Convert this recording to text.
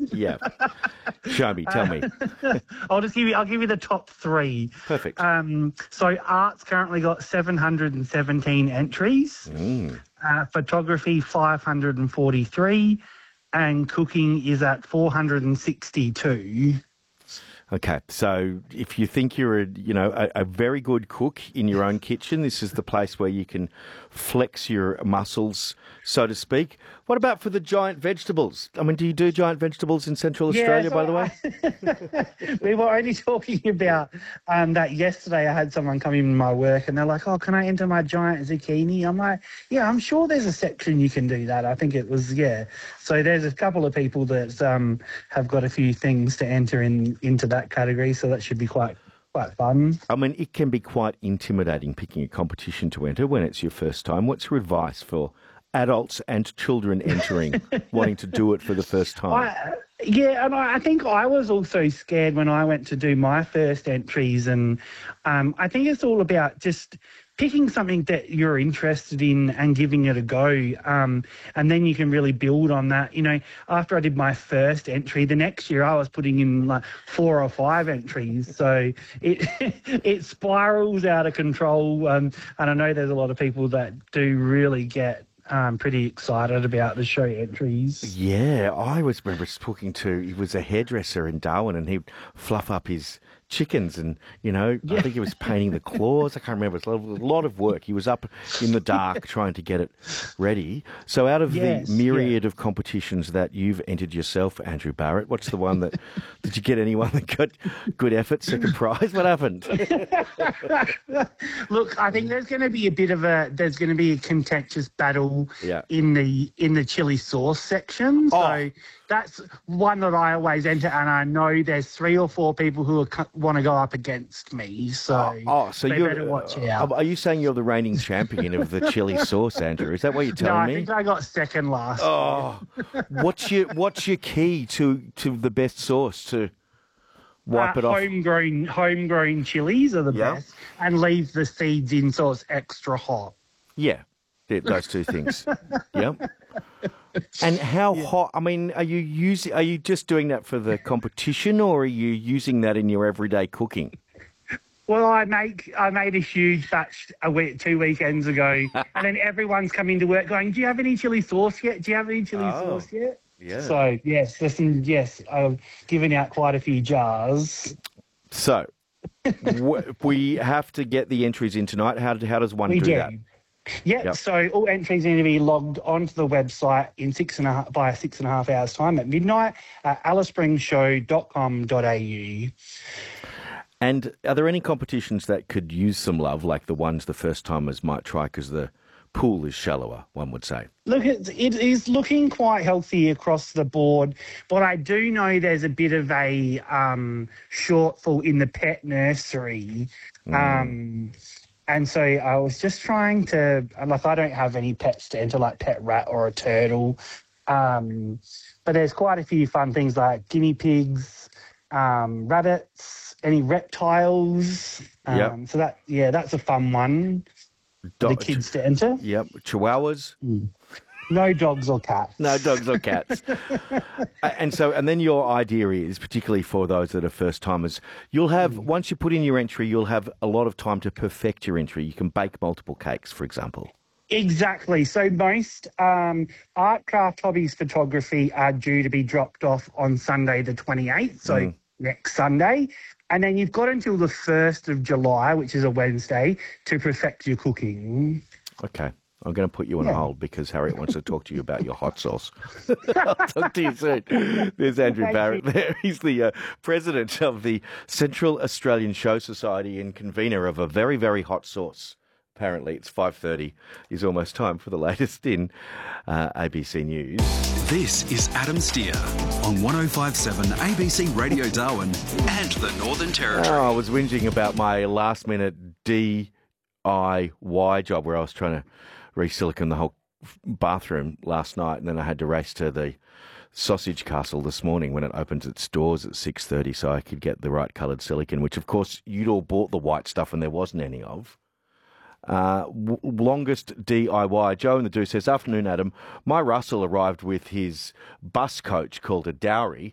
Yeah. Show me. Tell me. I'll give you the top three. Perfect. So art's currently got 717 entries. Photography 543, and cooking is at 462. Okay, so if you think you're a very good cook in your own kitchen, this is the place where you can flex your muscles, so to speak. What about for the giant vegetables? I mean, do you do giant vegetables in Central Australia, by the way? We were only talking about that yesterday. I had someone come in my work and they're like, "Oh, can I enter my giant zucchini?" I'm like, "Yeah, I'm sure there's a section you can do that." I think it was, yeah. So there's a couple of people that have got a few things to enter into that category, so that should be quite fun. I mean, it can be quite intimidating picking a competition to enter when it's your first time. What's your advice for adults and children entering, wanting to do it for the first time? I think I was also scared when I went to do my first entries, and I think it's all about just picking something that you're interested in and giving it a go, and then you can really build on that. You know, after I did my first entry, the next year I was putting in like 4 or 5 entries, so it it spirals out of control. And I know there's a lot of people that do really get pretty excited about the show entries. Yeah, I remember talking to, he was a hairdresser in Darwin, and he'd fluff up his chickens and, I think he was painting the claws. I can't remember. It's a lot of work. He was up in the dark trying to get it ready. So out of the myriad of competitions that you've entered yourself, Andrew Barrett, what's the one that, did you get anyone that got good effort, second prize? What happened? Look, I think there's going to be a contentious battle in the chili sauce section. So that's one that I always enter, and I know there's 3 or 4 people who want to go up against me. So so they better watch out. Are you saying you're the reigning champion of the chili sauce, Andrew? Is that what you're telling me? No, I think I got second last. What's your key to the best sauce to wipe it off? Homegrown chilies are the best, and leave the seeds in so it's extra hot. Yeah, those two things. Yep. And how hot? I mean, are you just doing that for the competition, or are you using that in your everyday cooking? Well, I made a huge batch 2 weekends ago, and then everyone's coming to work going, "Do you have any chili sauce yet? Do you have any chili sauce yet?" Yeah. So I've given out quite a few jars. So we have to get the entries in tonight. How does one do that? Yep. So all entries need to be logged onto the website in 6.5 hours time at midnight at aliceprinsshow.com.au. And are there any competitions that could use some love, like the ones the first timers might try because the pool is shallower, one would say? Look, it is looking quite healthy across the board, but I do know there's a bit of a shortfall in the pet nursery. And so I was just trying to, I don't have any pets to enter, like pet rat or a turtle. But there's quite a few fun things like guinea pigs, rabbits, any reptiles. So that's a fun one for the kids to enter. Yep. Chihuahuas. No dogs or cats. No dogs or cats. And then your idea is, particularly for those that are first timers, you'll have, once you put in your entry, you'll have a lot of time to perfect your entry. You can bake multiple cakes, for example. Exactly. So most art, craft, hobbies, photography are due to be dropped off on Sunday the 28th, so next Sunday. And then you've got until the 1st of July, which is a Wednesday, to perfect your cooking. Okay. I'm going to put you on hold because Harriet wants to talk to you about your hot sauce. I'll talk to you soon. There's Andrew Barrett there. He's the president of the Central Australian Show Society and convener of a very, very hot sauce. Apparently, it's 5:30. It's almost time for the latest in ABC News. This is Adam Steer on 105.7 ABC Radio Darwin and the Northern Territory. I was whinging about my last-minute DIY job where I was trying to re-silicone the whole bathroom last night, and then I had to race to the Sausage Castle this morning when it opens its doors at 6:30 so I could get the right coloured silicone, which, of course, you'd all bought the white stuff and there wasn't any of. Longest DIY. Joe in the Do says, "Afternoon, Adam. My Russell arrived with his bus coach called a dowry